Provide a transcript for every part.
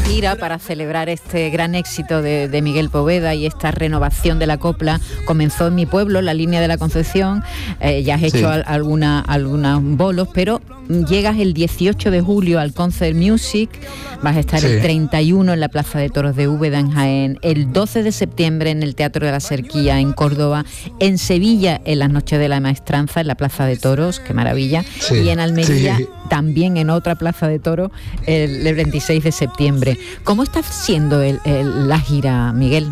gira para celebrar este gran éxito de Miguel Poveda y esta renovación de la copla comenzó en mi pueblo, la Línea de la Concepción. Ya has hecho algunos bolos, pero llegas el 18 de julio al Concert Music, vas a estar el 31 en la Plaza de Toros de Úbeda en Jaén, el 12 de septiembre en el Teatro de la Cerquilla en Córdoba, en Sevilla en las Noches de la Maestranza en la Plaza de Toros, qué maravilla, y en Almería también en otra Plaza de Toros el 26 de septiembre. ¿Cómo está siendo la gira, Miguel?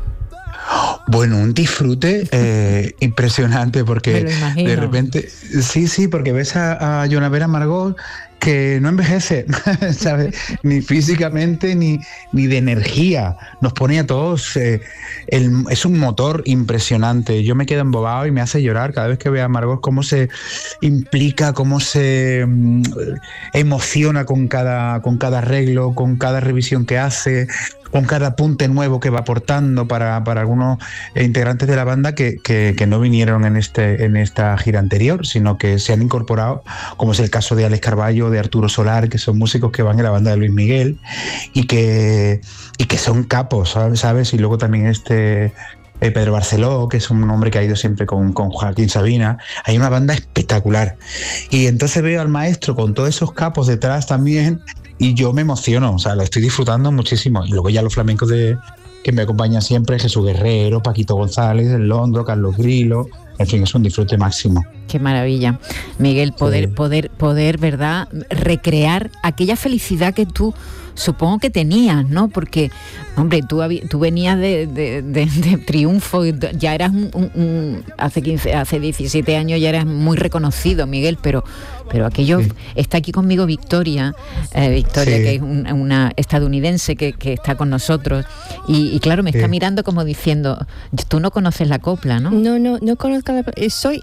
Bueno, un disfrute impresionante, porque de repente, porque ves a Joan Vera Margot, que no envejece, ¿sabes? Ni físicamente ni de energía. Nos pone a todos. Es un motor impresionante. Yo me quedo embobado y me hace llorar cada vez que veo a Margot, cómo se implica, cómo se emociona con cada arreglo, con cada revisión que hace, con cada apunte nuevo que va aportando para algunos integrantes de la banda que no vinieron en esta gira anterior, sino que se han incorporado, como es el caso de Alex Carballo, de Arturo Solar, que son músicos que van en la banda de Luis Miguel y que son capos, ¿sabes? Y luego también Pedro Barceló, que es un hombre que ha ido siempre con Joaquín Sabina. Hay una banda espectacular. Y entonces veo al maestro con todos esos capos detrás también, y yo me emociono, o sea, lo estoy disfrutando muchísimo. Y luego ya los flamencos que me acompañan siempre, Jesús Guerrero, Paquito González, El Londro, Carlos Grilo, en fin, es un disfrute máximo. Qué maravilla, Miguel, poder, ¿verdad?, recrear aquella felicidad que tú supongo que tenías, ¿no? Porque, hombre, tú venías de triunfo, ya eras hace 17 años ya eras muy reconocido, Miguel, pero aquello, está aquí conmigo Victoria, que es una estadounidense que está con nosotros, y claro, me está mirando como diciendo, tú no conoces la copla, ¿no? No conozco la copla, soy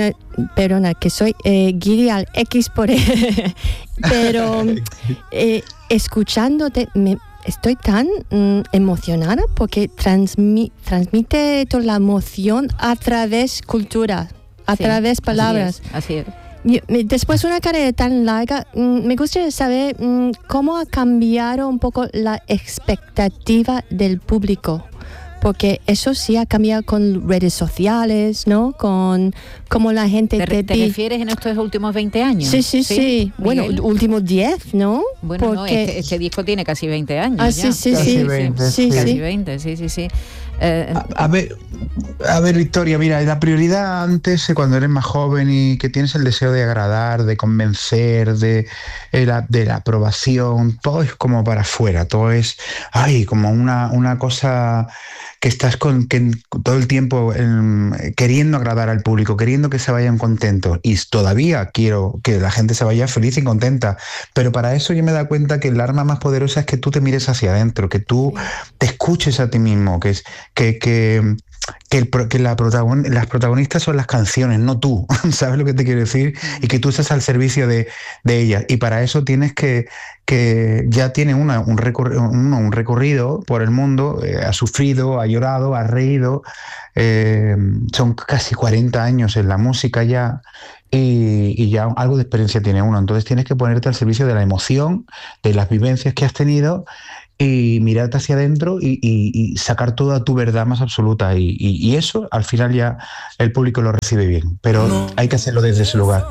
Guiri al X por pero escuchándote estoy tan emocionada porque transmite toda la emoción a través cultura, a través palabras. Así es. Después de una carrera tan larga, me gustaría saber cómo ha cambiado un poco la expectativa del público. Porque eso sí ha cambiado con redes sociales, ¿no? Con cómo la gente ¿Te refieres en estos últimos 20 años? Sí. Bueno, últimos 10, ¿no? Bueno, porque no, este disco tiene casi 20 años. Sí. Casi 20, sí. A ver, Victoria, mira, la prioridad antes, cuando eres más joven y que tienes el deseo de agradar, de convencer, de la aprobación, todo es como para afuera, todo es como una cosa que estás todo el tiempo queriendo agradar al público, queriendo que se vayan contentos, y todavía quiero que la gente se vaya feliz y contenta, pero para eso yo me he dado cuenta que el arma más poderosa es que tú te mires hacia adentro, que tú te escuches a ti mismo, las protagonistas son las canciones, no tú, ¿sabes lo que te quiero decir? Y que tú estás al servicio de ellas, y para eso tienes que ya tiene un recorrido por el mundo, ha sufrido, ha llorado, ha reído, son casi 40 años en la música ya, y ya algo de experiencia tiene uno, entonces tienes que ponerte al servicio de la emoción, de las vivencias que has tenido, y mirarte hacia adentro y sacar toda tu verdad más absoluta, y eso al final ya el público lo recibe bien, pero hay que hacerlo desde ese lugar.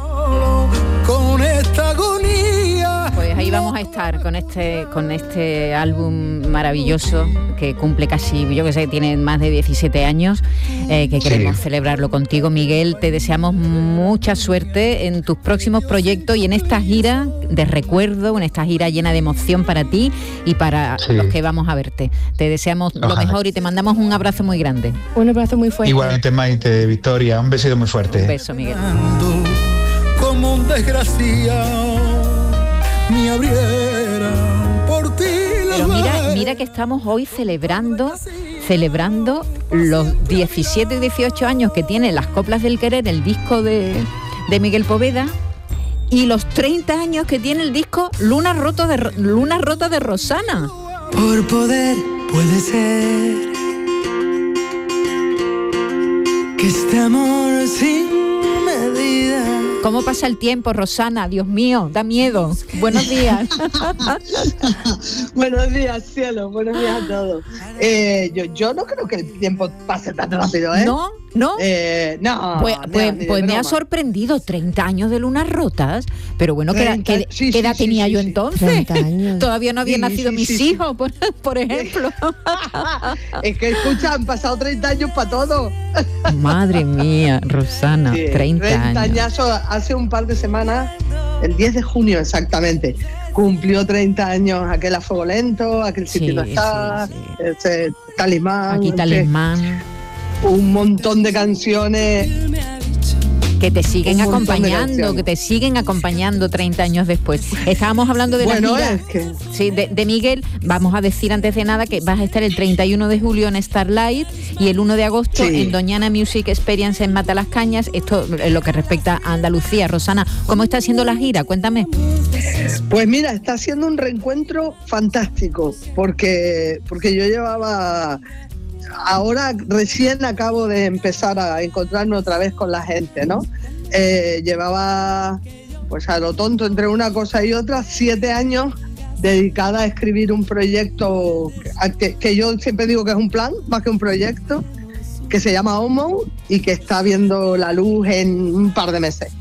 Pues ahí vamos a estar con este álbum maravilloso que cumple casi, yo que sé, tiene más de 17 años, que queremos celebrarlo contigo, Miguel. Te deseamos mucha suerte en tus próximos proyectos y en esta gira de recuerdo, en esta gira llena de emoción para ti y para los que vamos a verte. Te deseamos lo mejor y te mandamos un abrazo muy grande. Un abrazo muy fuerte. Igualmente, Maite, Victoria, un besito muy fuerte. Un beso, Miguel. Como un desgraciado me abrieran por ti. Pero mira que estamos hoy celebrando los 17 y 18 años que tiene Las Coplas del Querer, el disco de Miguel Poveda, y los 30 años que tiene el disco Luna Rota de Rosana. Por poder puede ser que este amor sin medida ¿Cómo pasa el tiempo, Rosana? Dios mío, da miedo. Buenos días. Buenos días, cielo. Buenos días a todos. Yo no creo que el tiempo pase tan rápido, ¿eh? ¿No? No. Pues me ha sorprendido 30 años de Lunas Rotas, pero bueno, ¿qué edad tenía yo entonces? 30 años. Todavía no habían nacido mis hijos, por ejemplo. Es que, escucha, han pasado 30 años para todo. Madre mía, Rosana, 30 años. Hace un par de semanas, el 10 de junio exactamente, cumplió 30 años aquel A Fuego Lento, aquel Sitio No Está, ese Talismán. Aquí Talismán. Un montón de canciones que te siguen acompañando 30 años después. Estábamos hablando de de Miguel. Vamos a decir antes de nada que vas a estar el 31 de julio en Starlight y el 1 de agosto en Doñana Music Experience en Matalascañas. Esto es lo que respecta a Andalucía. Rosana, ¿cómo está haciendo la gira? Cuéntame. Pues mira, está haciendo un reencuentro fantástico, porque yo llevaba... Ahora recién acabo de empezar a encontrarme otra vez con la gente, ¿no? Llevaba, pues a lo tonto, entre una cosa y otra, 7 años dedicada a escribir un proyecto que yo siempre digo que es un plan, más que un proyecto, que se llama Homo y que está viendo la luz en un par de meses.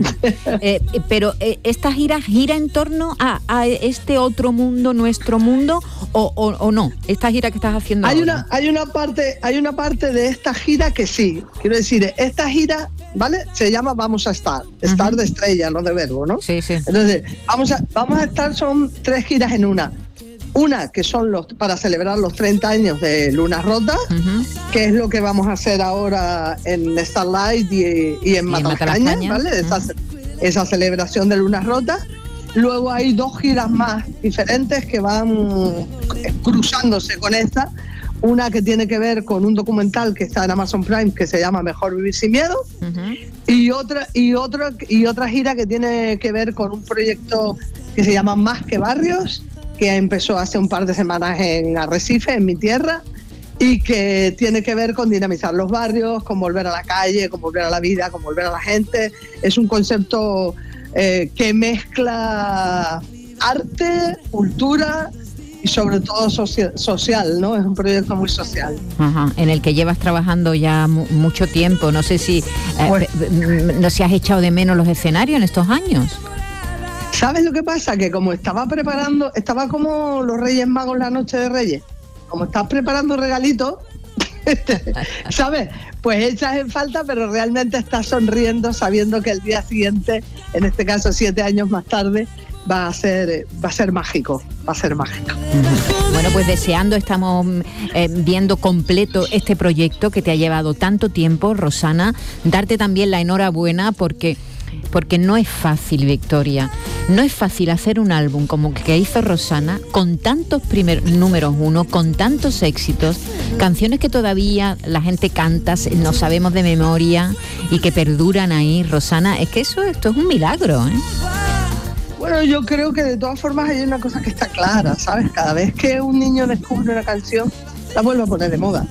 Pero esta gira en torno a este otro mundo, nuestro mundo, o no, esta gira que estás haciendo ahora. Hay una parte de esta gira que sí, quiero decir, esta gira, ¿vale? Se llama Vamos a Estar, estar de estrella, no de verbo, ¿no? Sí. Entonces, vamos a estar, son 3 giras en una que son para celebrar los 30 años de Lunas Rotas, que es lo que vamos a hacer ahora en Starlight y en Matalascañas, ¿vale? Esa celebración de Lunas Rotas. Luego hay 2 giras más diferentes que van cruzándose con esta. Una que tiene que ver con un documental que está en Amazon Prime que se llama Mejor Vivir Sin Miedo, y otra gira que tiene que ver con un proyecto que se llama Más que Barrios, que empezó hace un par de semanas en Arrecife, en mi tierra, y que tiene que ver con dinamizar los barrios, con volver a la calle, con volver a la vida, con volver a la gente. Es un concepto que mezcla arte, cultura y sobre todo social, ¿no? Es un proyecto muy social. En el que llevas trabajando ya mucho tiempo. No sé si no se has echado de menos los escenarios en estos años. ¿Sabes lo que pasa? Que como estaba como los Reyes Magos la noche de Reyes, como estás preparando regalitos, ¿sabes? Pues echas en falta, pero realmente estás sonriendo sabiendo que el día siguiente, en este caso 7 años más tarde, va a ser mágico, va a ser mágico. Bueno, pues deseando, estamos viendo completo este proyecto que te ha llevado tanto tiempo, Rosana, darte también la enhorabuena porque no es fácil, Victoria, no es fácil hacer un álbum como el que hizo Rosana, con tantos números 1, con tantos éxitos, canciones que todavía la gente canta, no sabemos de memoria y que perduran ahí. Rosana, es que esto es un milagro, ¿eh? Bueno, yo creo que de todas formas hay una cosa que está clara, ¿sabes? Cada vez que un niño descubre una canción, la vuelve a poner de moda.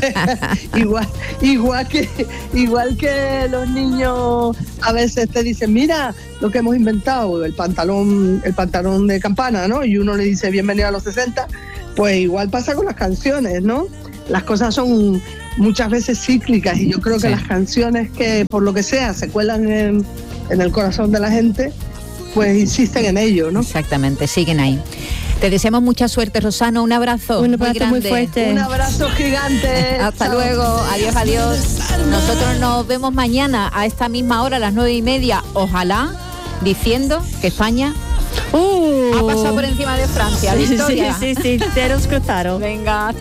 igual que los niños a veces te dicen, mira lo que hemos inventado, el pantalón de campana, ¿no? Y uno le dice bienvenido a los 60, pues igual pasa con las canciones, ¿no? Las cosas son muchas veces cíclicas y yo creo que las canciones que por lo que sea se cuelan en el corazón de la gente, pues insisten en ello, ¿no? Exactamente, siguen ahí. Te deseamos mucha suerte, Rosana. Un abrazo, muy grande. Muy fuerte. Un abrazo gigante. Hasta luego. Adiós. Nosotros nos vemos mañana a esta misma hora, a las 9:30. Ojalá, diciendo que España ha pasado por encima de Francia. Victoria. Sí, dedos cruzados. Venga.